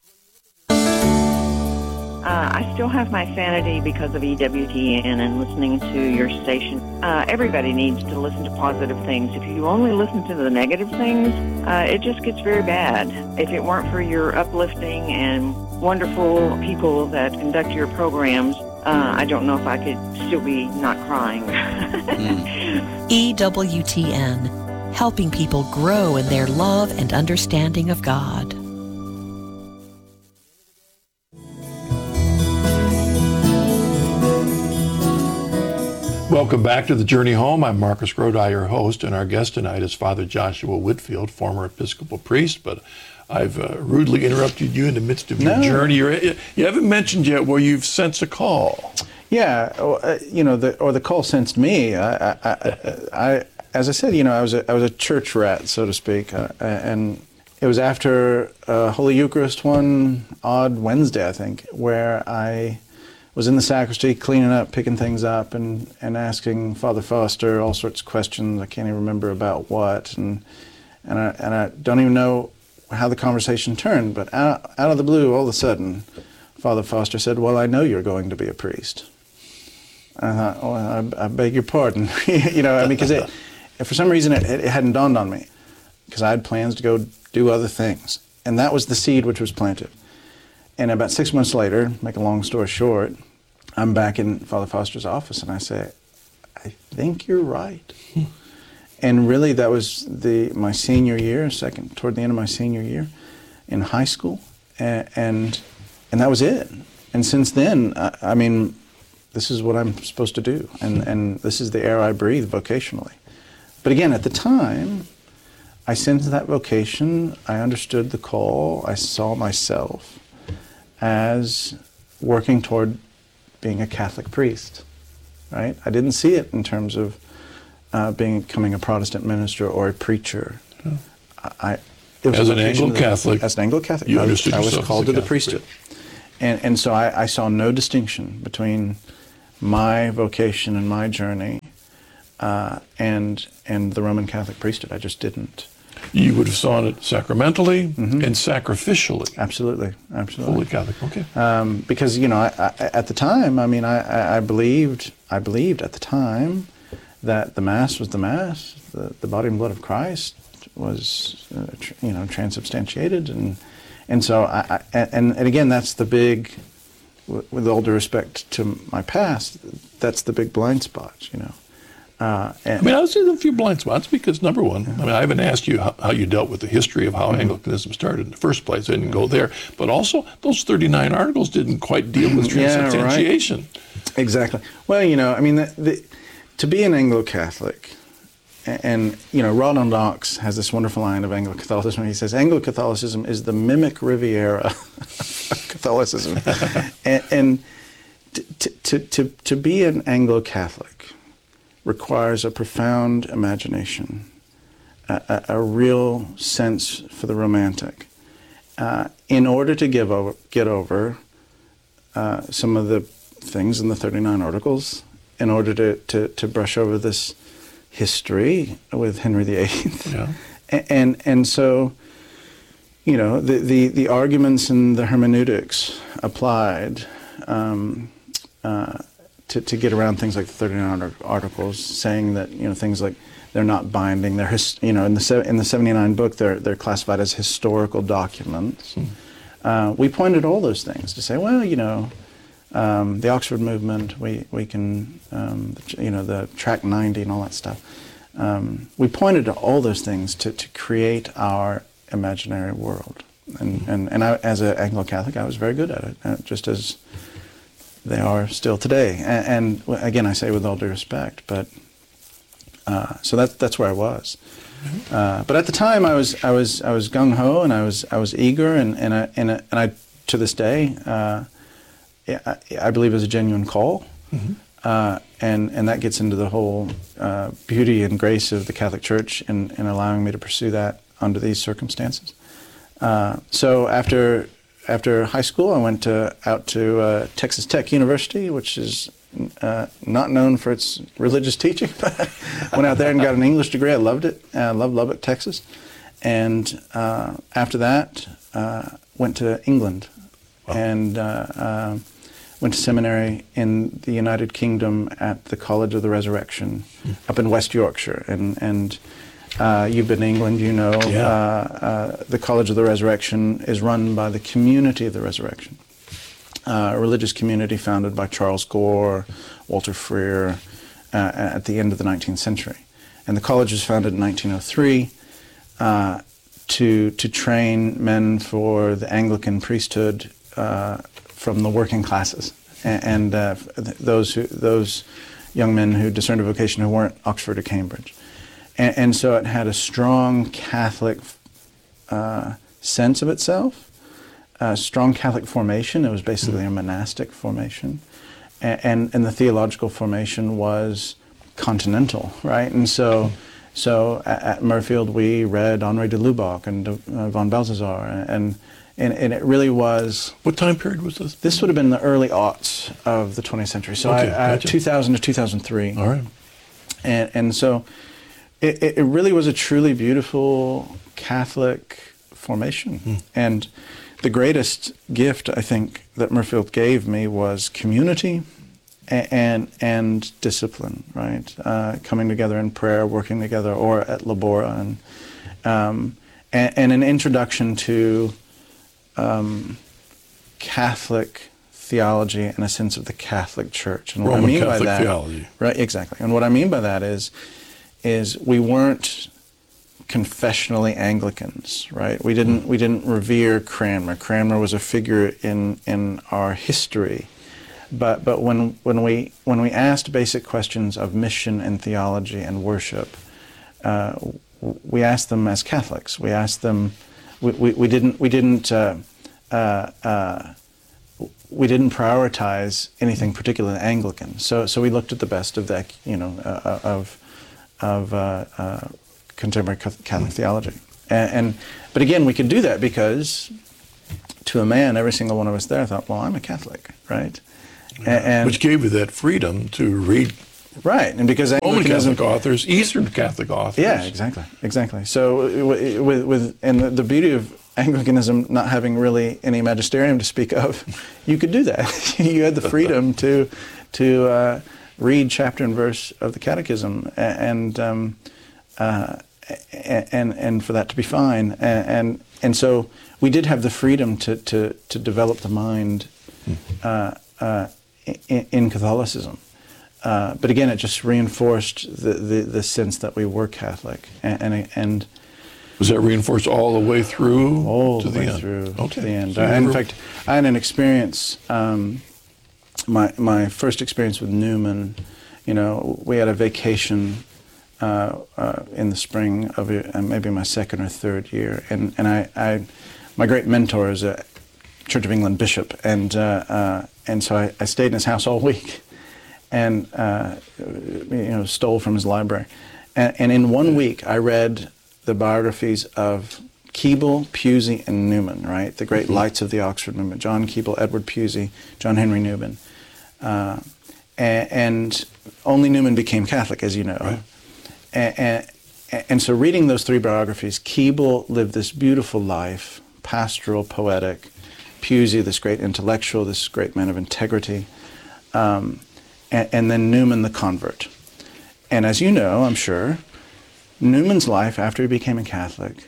Uh, I still have my sanity because of E W T N and listening to your station. Uh, everybody needs to listen to positive things. If you only listen to the negative things, uh, it just gets very bad. If it weren't for your uplifting and wonderful people that conduct your programs, uh, I don't know if I could still be not crying. mm. E W T N, helping people grow in their love and understanding of God. Welcome back to the Journey Home. I'm Marcus Grodi, your host, and our guest tonight is Father Joshua Whitfield, former Episcopal priest. But I've uh, rudely interrupted you in the midst of your No. journey. You're, you haven't mentioned yet where you've sensed a call. Yeah, uh, you know, the, or the call sensed me. I, I, I, I, as I said, you know, I was a, I was a church rat, so to speak, uh, and it was after uh, Holy Eucharist one odd Wednesday, I think, where I was in the sacristy cleaning up, picking things up, and, and asking Father Foster all sorts of questions. I can't even remember about what, and and I, and I don't even know how the conversation turned, but out, out of the blue, all of a sudden, Father Foster said, "Well, I know you're going to be a priest." I thought, "Oh, I, I beg your pardon." You know, I mean, because it, for some reason, it, it hadn't dawned on me, because I had plans to go do other things. And that was the seed which was planted. And about six months later, make a long story short, I'm back in Father Foster's office, and I say, "I think you're right." And really, that was the my senior year, second toward the end of my senior year in high school, and and, and that was it. And since then, I, I mean, this is what I'm supposed to do, and and this is the air I breathe vocationally. But again, at the time, I sensed that vocation. I understood the call. I saw myself as working toward being a Catholic priest, right? I didn't see it in terms of uh, being, becoming a Protestant minister or a preacher. Oh. I, it was as a an vocation of the- Anglo-Catholic, as an Anglo-Catholic, you I was, understood I was yourself called as to a the Catholic priesthood, and and so I, I saw no distinction between my vocation and my journey uh, and and the Roman Catholic priesthood. I just didn't. You would have saw it sacramentally Mm-hmm. and sacrificially. Absolutely, absolutely. Fully Catholic. Okay. Um, because you know, I, I, at the time, I mean, I, I, I believed, I believed at the time that the Mass was the Mass, the, the body and blood of Christ was, uh, tr- you know, transubstantiated, and and so I, I and and again, that's the big, w- with all due respect to my past, that's the big blind spot, you know. Uh, and I mean, I was in a few blind spots because, number one, I mean, I haven't asked you how, how you dealt with the history of how Mhm. Anglicanism started in the first place. I didn't go there. But also, those thirty-nine articles didn't quite deal with Yeah, right. transubstantiation. Exactly. Well, you know, I mean, the, the, to be an Anglo-Catholic, and, and, you know, Ronald Knox has this wonderful line of Anglo-Catholicism. He says, Anglo-Catholicism is the mimic Riviera of Catholicism. and and to, to, to, to be an Anglo-Catholic requires a profound imagination, a, a, a real sense for the romantic, uh, in order to give over, get over uh, some of the things in the thirty-nine Articles, in order to, to, to brush over this history with Henry the Eighth. Yeah. And, and, and so, you know, the, the, the arguments and the hermeneutics applied um, uh, To, to get around things like the thirty-nine Articles, saying that, you know, things like they're not binding. They're his, you know, in the se- in the seventy-nine book, they're they're classified as historical documents. Hmm. Uh, we pointed all those things to say, well, you know, um, the Oxford movement. We we can, um, you know, the Tract ninety and all that stuff. Um, we pointed to all those things to, to create our imaginary world. And and and I, as an Anglo-Catholic, I was very good at it, uh, just as they are still today. And, and again, I say with all due respect, but uh, so that that's where I was. Uh, but at the time, I was I was I was gung ho, and I was I was eager, and and I and I, and I to this day, uh, I, I believe is a genuine call, Mm-hmm. uh, and and that gets into the whole uh, beauty and grace of the Catholic Church in, in allowing me to pursue that under these circumstances. Uh, so after. After high school, I went to, out to uh, Texas Tech University, which is uh, not known for its religious teaching, but I went out there and got an English degree. I loved it. I loved Lubbock, Texas. And uh, after that, uh, went to England wow. and uh, uh, went to seminary in the United Kingdom at the College of the Resurrection mm. up in West Yorkshire. And, and Uh, you've been in England, you know. Yeah. Uh, uh, the College of the Resurrection is run by the Community of the Resurrection, uh, a religious community founded by Charles Gore, Walter Freer, uh, at the end of the nineteenth century. And the college was founded in nineteen oh three uh, to, to train men for the Anglican priesthood uh, from the working classes. And, and uh, th- those, who, those young men who discerned a vocation who weren't Oxford or Cambridge. And, and so it had a strong Catholic uh, sense of itself, a strong Catholic formation. It was basically a monastic formation. And, and, and the theological formation was continental, right? And so so at, at Murfield we read Henri de Lubac and uh, von Balthasar, and, and, and it really was... What time period was this? This would have been the early aughts of the twentieth century. So okay, I, gotcha. uh, two thousand to two thousand three. All right. And, and so... It, it really was a truly beautiful Catholic formation. Mm. And the greatest gift, I think, that Murfield gave me was community and and, and discipline, right? Uh, coming together in prayer, working together, or at Labora, and, um, and, and an introduction to um, Catholic theology and a sense of the Catholic Church. And what Roman I mean Catholic by that, theology. Right, exactly. And what I mean by that is, is we weren't confessionally Anglicans, right? We didn't we didn't revere Cranmer. Cranmer was a figure in in our history, but but when when we when we asked basic questions of mission and theology and worship, uh, we asked them as Catholics. We asked them. We we, we didn't we didn't. Uh, uh, uh, we didn't prioritize anything particularly Anglican. So so we looked at the best of that, you know, uh, of of uh, uh, contemporary Catholic theology. And, and but again, we could do that because to a man, every single one of us there thought, well, I'm a Catholic, right? Yeah. And, Which gave you that freedom to read. Right, and because Roman Catholic authors, Eastern Catholic authors. Yeah, exactly, exactly. So with, with and the, the beauty of Anglicanism not having really any magisterium to speak of, you could do that. You had the freedom to to uh, read chapter and verse of the Catechism, and um, uh, and and for that to be fine. And, and and so we did have the freedom to to to develop the mind uh, uh, in, in Catholicism. Uh, but again, it just reinforced the, the, the sense that we were Catholic, and, and, and was that reinforced all the way through? All to the the way end? through Okay. to the end. So Uh, you in were- fact, I had an experience. Um, my my first experience with Newman. You know, we had a vacation uh, uh, in the spring of uh, maybe my second or third year, and and I, I my great mentor is a Church of England bishop, and uh, uh, and so I, I stayed in his house all week. And uh, you know, stole from his library, and, and in one week I read the biographies of Keble, Pusey, and Newman. Right, the great Mm-hmm. lights of the Oxford movement: John Keble, Edward Pusey, John Henry Newman, uh, and, and only Newman became Catholic, as you know. Right. And, and, and so, reading those three biographies, Keble lived this beautiful life, pastoral, poetic. Pusey, this great intellectual, this great man of integrity. Um, And, and then Newman, the convert. And as you know, I'm sure, Newman's life after he became a Catholic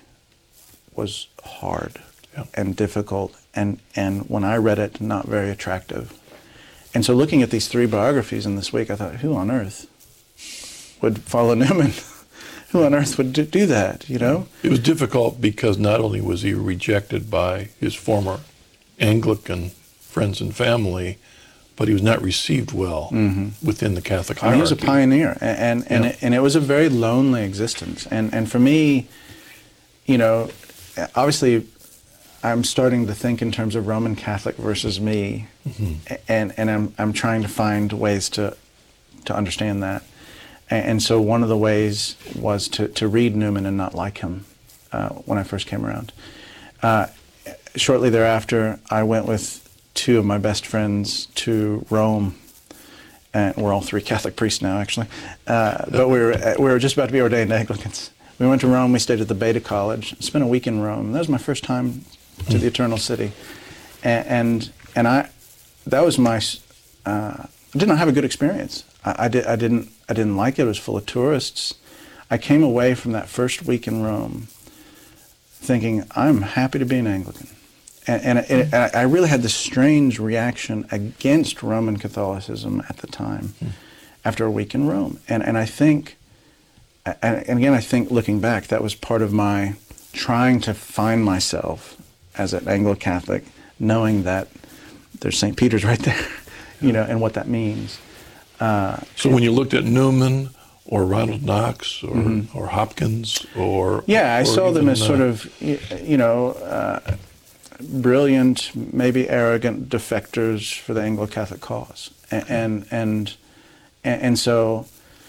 was hard Yeah. and difficult, and, and when I read it, not very attractive. And so looking at these three biographies in this week, I thought, who on earth would follow Newman? Who on earth would do, do that, you know? It was difficult because not only was he rejected by his former Anglican friends and family, but he was not received well Mhm. within the Catholic I mean, hierarchy. he was a pioneer, and and and, Yeah. it, and it was a very lonely existence. And and for me, you know, obviously, I'm starting to think in terms of Roman Catholic versus me, Mhm. and and I'm I'm trying to find ways to to understand that. And, and so one of the ways was to to read Newman and not like him uh, when I first came around. Uh, shortly thereafter, I went with two of my best friends to Rome, and we're all three Catholic priests now, actually. Uh, but we were we were just about to be ordained Anglicans. We went to Rome. We stayed at the Beta College. Spent a week in Rome. That was my first time to the Eternal City, and and, and I that was my. Uh, I did not have a good experience. I, I did. I didn't. I didn't like it. It was full of tourists. I came away from that first week in Rome thinking, I'm happy to be an Anglican. And, and, it, and I really had this strange reaction against Roman Catholicism at the time, mm. after a week in Rome. And, and I think, and, and again, I think looking back, that was part of my trying to find myself as an Anglo-Catholic, knowing that there's Saint Peter's right there, you know, and what that means. Uh, so when you looked at Newman or Ronald Knox or, Mhm. or Hopkins or... Yeah, I or saw them even, as sort uh, of, y- you know, uh, brilliant, maybe arrogant defectors for the Anglo-Catholic cause. And, and, and, and so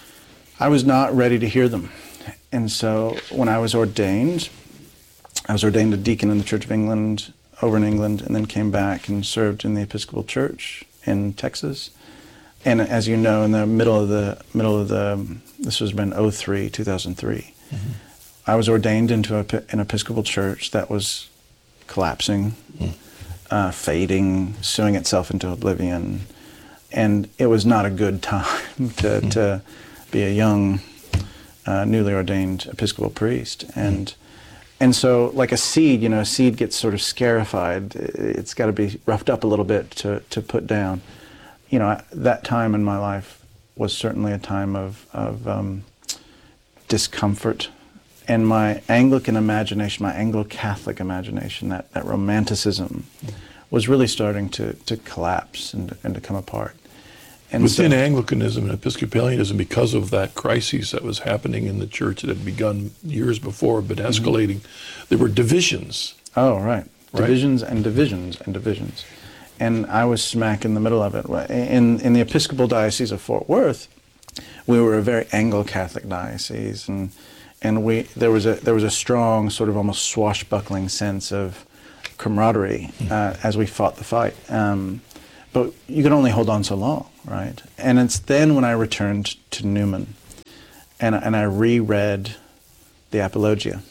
I was not ready to hear them. And so when I was ordained, I was ordained a deacon in the Church of England, over in England, and then came back and served in the Episcopal Church in Texas. And as you know, in the middle of the, middle of the, this was been oh three, two thousand three, Mm-hmm. I was ordained into a, an Episcopal church that was collapsing, Mm. uh, fading, suing itself into oblivion. And it was not a good time to, Mm. to be a young, uh, newly ordained Episcopal priest. And and so, like a seed, you know, a seed gets sort of scarified. It's got to be roughed up a little bit to, to put down. You know, I- that time in my life was certainly a time of, of um, discomfort. And my Anglican imagination, my Anglo-Catholic imagination, that, that romanticism, was really starting to, to collapse and, and to come apart. And Within so, Anglicanism and Episcopalianism, because of that crisis that was happening in the church that had begun years before but escalating, there were divisions. oh, right. Right. Divisions and divisions and divisions. And I was smack in the middle of it. In, in the Episcopal Diocese of Fort Worth, we were a very Anglo-Catholic diocese, and and we there was a there was a strong sort of almost swashbuckling sense of camaraderie uh, as we fought the fight. Um, but you could only hold on so long, right? And it's then when I returned to Newman, and and I reread the Apologia,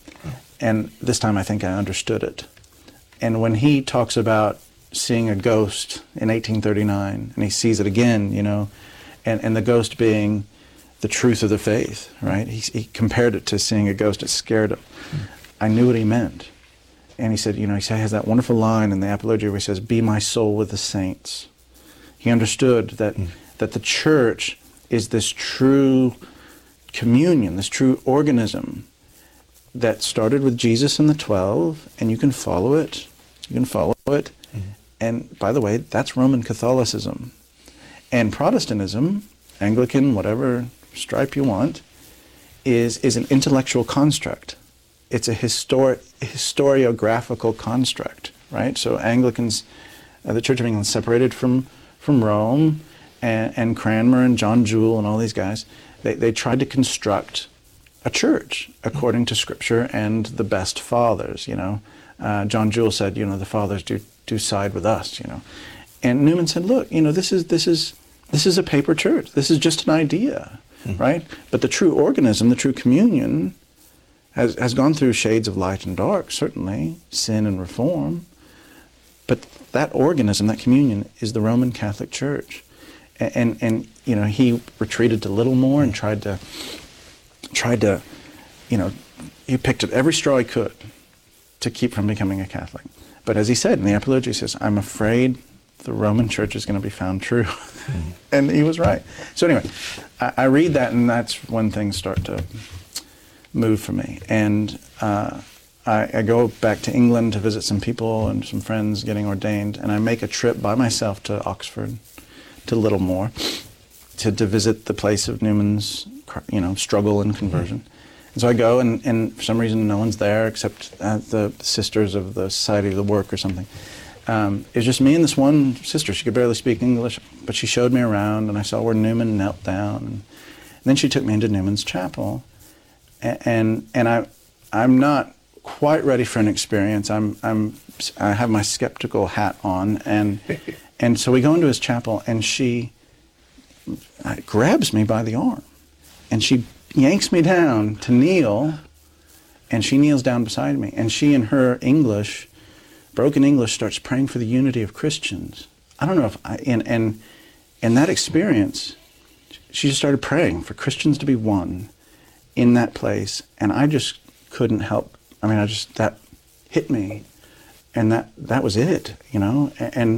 and this time I think I understood it. And when he talks about seeing a ghost in eighteen thirty-nine, and he sees it again, you know, and, and the ghost being the truth of the faith, right? He, he compared it to seeing a ghost. It scared him. Mm. I knew what he meant. And he said, you know, he has that wonderful line in the Apologia where he says, "Be my soul with the saints." He understood that, mm. that the church is this true communion, this true organism that started with Jesus and the twelve, and you can follow it. You can follow it. Mm. And by the way, that's Roman Catholicism. And Protestantism, Anglican, whatever stripe you want, is, is an intellectual construct. It's a histori- historiographical construct, right? So Anglicans, uh, the Church of England separated from, from Rome, and, and Cranmer and John Jewel and all these guys, they, they tried to construct a church according to Scripture and the best fathers, you know. Uh, John Jewel said, you know, the fathers do, do side with us, you know. And Newman said, look, you know, this is, this is, this is a paper church. This is just an idea, mm-hmm. right? But the true organism, the true communion, has, has gone through shades of light and dark, certainly, sin and reform. But that organism, that communion, is the Roman Catholic Church. And, and, and you know, he retreated to Littlemore and tried to, tried to, you know, he picked at every straw he could to keep from becoming a Catholic. But as he said in the Apologia, he says, I'm afraid the Roman Church is going to be found true. Mm-hmm. And he was right. So anyway, I, I read that, and that's when things start to move for me. And uh, I, I go back to England to visit some people and some friends getting ordained, and I make a trip by myself to Oxford, to Littlemore, to, to visit the place of Newman's, you know, struggle and conversion. Mm-hmm. And so I go, and, and for some reason no one's there except uh, the sisters of the Society of the Work or something. Um, it was just me and this one sister. She could barely speak English, but she showed me around, and I saw where Newman knelt down. And, and then she took me into Newman's chapel. And and, and I, I'm not quite ready for an experience. I'm, I'm, I have my skeptical hat on, and and so we go into his chapel, and she uh, grabs me by the arm, and she yanks me down to kneel, and she kneels down beside me, and she in her English, broken English, starts praying for the unity of Christians. I don't know if I, and, and, and that experience, she just started praying for Christians to be one in that place, and I just couldn't help, I mean, I just, that hit me, and that, that was it, you know, and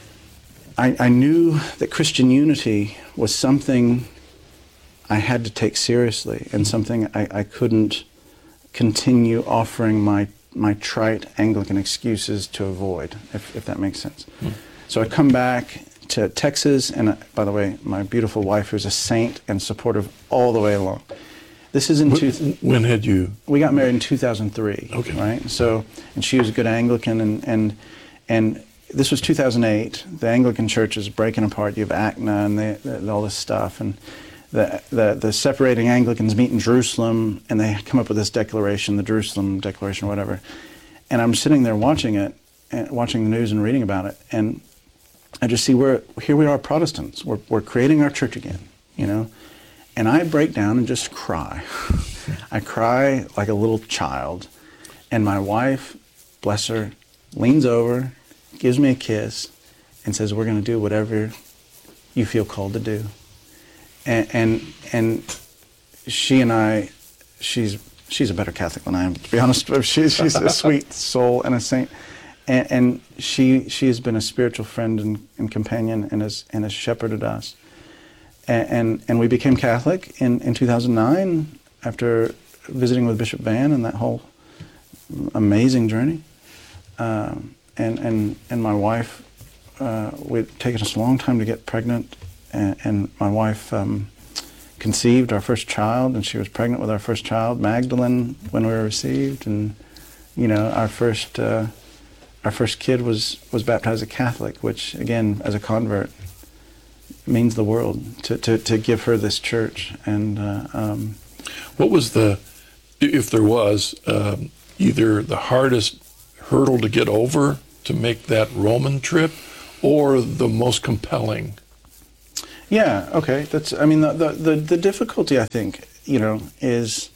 I, I knew that Christian unity was something I had to take seriously, and something I, I couldn't continue offering my my trite Anglican excuses to avoid, if, if that makes sense. Mm. So I come back to Texas, and uh, by the way, my beautiful wife, who's a saint and supportive all the way along. This is in when, two. When had you? We got married in two thousand three. Okay. Right. So, and she was a good Anglican, and and and this was two thousand eight. The Anglican Church is breaking apart. You have A C N A and they, they, all this stuff, and The, the the separating Anglicans meet in Jerusalem, and they come up with this declaration, the Jerusalem Declaration or whatever. And I'm sitting there watching it, and watching the news and reading about it, and I just see we're here we are Protestants. We're we're creating our church again, you know. And I break down and just cry. I cry like a little child, and my wife, bless her, leans over, gives me a kiss, and says, "We're going to do whatever you feel called to do." And, and and she and I, she's she's a better Catholic than I am, to be honest. She's she's a sweet soul and a saint, and, and she she has been a spiritual friend and, and companion, and has and has shepherded us. And and, and we became Catholic in, in two thousand nine after visiting with Bishop Van and that whole amazing journey. Um, and and and my wife, uh, we'd taken us a long time to get pregnant. And, and my wife um, conceived our first child, and she was pregnant with our first child, Magdalene, when we were received. And you know, our first uh, our first kid was was baptized a Catholic, which again, as a convert, means the world to to, to give her this church. And uh, um, what was the if there was, um, either the hardest hurdle to get over to make that Roman trip, or the most compelling? Yeah, okay. That's, I mean, the, the, the, the difficulty, I think, you know, is,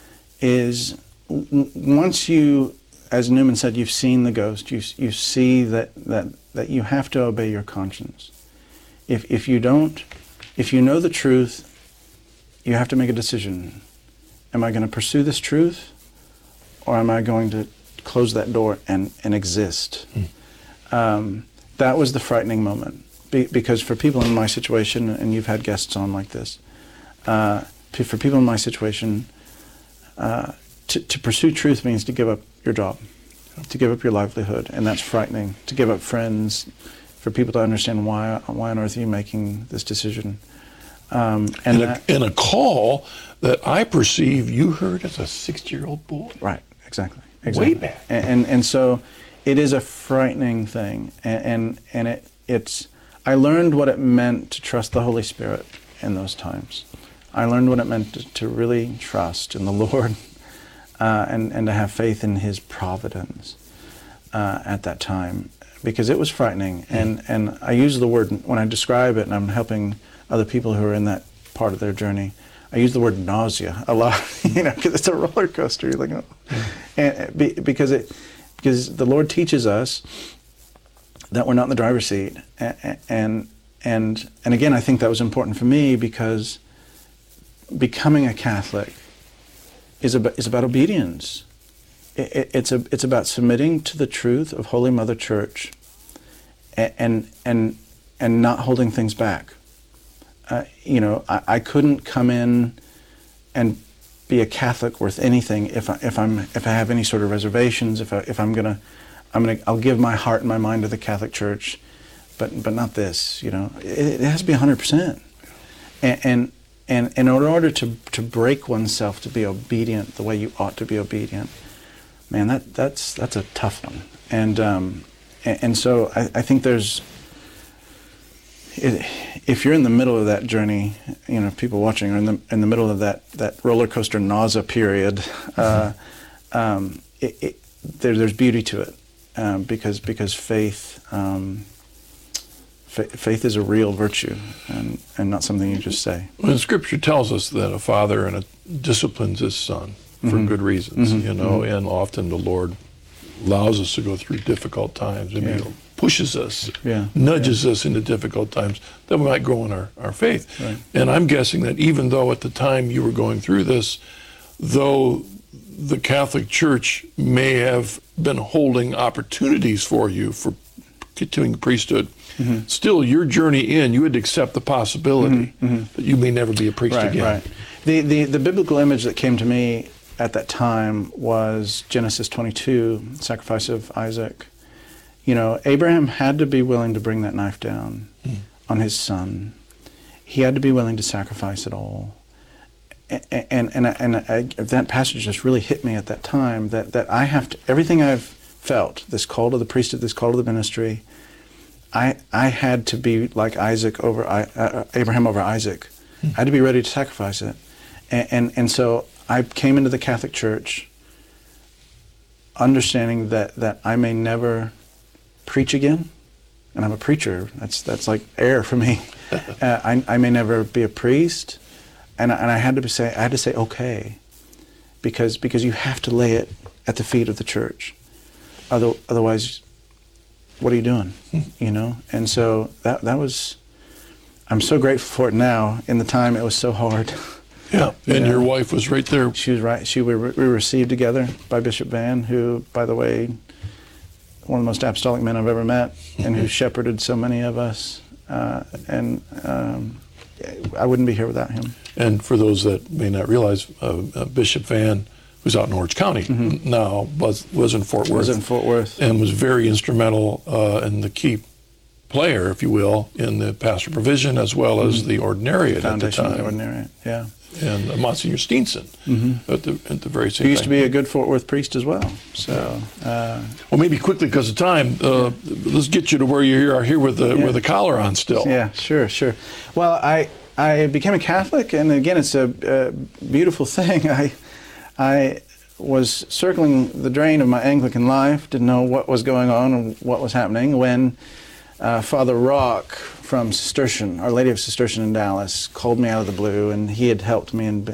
is w- once you, as Newman said, you've seen the ghost, you, you see that, that, that you have to obey your conscience. If, if you don't, if you know the truth, you have to make a decision. Am I going to pursue this truth, or am I going to close that door and, and exist? Mm. Um, that was the frightening moment. Be, because for people in my situation, and you've had guests on like this, uh, for people in my situation, uh, to, to pursue truth means to give up your job, to give up your livelihood, and that's frightening. To give up friends, for people to understand why why on earth are you making this decision. Um, and, and, a, that, and a call that I perceive you heard as a six-year-old boy. Right, exactly. exactly. Way back. And, and and so it is a frightening thing, and and, and it it's. I learned what it meant to trust the Holy Spirit in those times. I learned what it meant to, to really trust in the Lord, uh, and and to have faith in His providence uh, at that time, because it was frightening. And and I use the word when I describe it, and I'm helping other people who are in that part of their journey. I use the word nausea a lot, you know, because it's a roller coaster. You're like, oh. and be, because it because the Lord teaches us that we're not in the driver's seat, and and and and again, I think that was important for me, because becoming a Catholic is about is about obedience. It, it's a it's about submitting to the truth of Holy Mother Church, and and and, and not holding things back. Uh, you know, I, I couldn't come in and be a Catholic worth anything if I, if I'm if I have any sort of reservations. If I if I'm gonna I'm gonna I'll give my heart and my mind to the Catholic Church, but but not this. You know, it, it has to be one hundred percent. And and and in order to to break oneself to be obedient the way you ought to be obedient, man, that that's that's a tough one. And um, and, and so I, I think there's. It, if you're in the middle of that journey, you know, people watching are in the in the middle of that, that roller coaster nausea period, uh, um, it, it, there, there's beauty to it, um, because because faith um, fa- faith is a real virtue, and, and not something you just say. Well, Scripture tells us that a father and a disciplines his son for Mm-hmm. good reasons, Mm-hmm. you know, Mm-hmm. and often the Lord allows us to go through difficult times, and Yeah. you know, pushes us, Yeah. nudges us into difficult times that we might grow in our, our faith. Right. And I'm guessing that even though at the time you were going through this, though the Catholic Church may have been holding opportunities for you for continuing priesthood, Mm-hmm. still your journey in, you had to accept the possibility Mhm, mhm. that you may never be a priest Right, again. right. The, the the biblical image that came to me at that time was Genesis twenty-two, sacrifice of Isaac. You know, Abraham had to be willing to bring that knife down mm. on his son. He had to be willing to sacrifice it all. And and and, and I, that passage just really hit me at that time, that, that I have to, everything I've felt, this call to the priesthood, this call to the ministry, I I had to be like Isaac over uh, Abraham over Isaac. Mm. I had to be ready to sacrifice it. And, and and so I came into the Catholic Church understanding that, that I may never preach again, and I'm a preacher. That's that's like air for me. uh, I I may never be a priest, and I, and I had to say I had to say okay, because because you have to lay it at the feet of the Church. Other, otherwise, what are you doing? You know. And so that that was. I'm so grateful for it now. In the time, it was so hard. Yeah, You and know? your wife was right there. She was right. She we were, we were received together by Bishop Van, who, by the way, one of the most apostolic men I've ever met, and who shepherded so many of us. Uh, and um, I wouldn't be here without him. And for those that may not realize, uh, uh, Bishop Van, who's out in Orange County Mm-hmm. now, was was in Fort Worth. Was in Fort Worth. And was very instrumental uh, in the key player, if you will, in the pastoral provision as well as Mhm. the ordinariate Foundation at of the the time. Ordinariate, yeah. And uh, Monsignor Steenson Mhm. at the at the very same He used to time. be a good Fort Worth priest as well. So, uh, Well, maybe quickly because of time, uh, let's get you to where you are here with the Yeah. with the collar on still. yeah, sure, sure. Well, I I became a Catholic, and again, it's a, a beautiful thing. I I was circling the drain of my Anglican life, didn't know what was going on and what was happening, when uh, Father Rock from Cistercian, Our Lady of Cistercian in Dallas, called me out of the blue, and he had helped me and